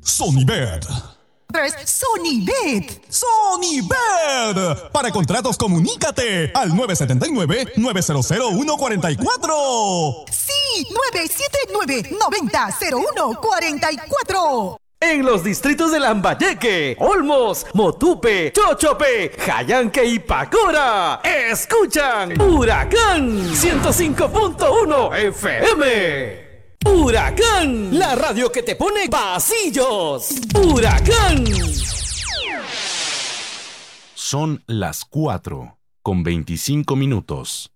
Sonibet. Es Sonibet. Sonibet. Para contratos, comunícate al 979-900-144. Sí, 979-90-0144. En los distritos de Lambayeque, Olmos, Motupe, Chochope, Jayanque y Pacora, escuchan Huracán 105.1 FM. Huracán, la radio que te pone pasillos. Huracán. Son las 4:25.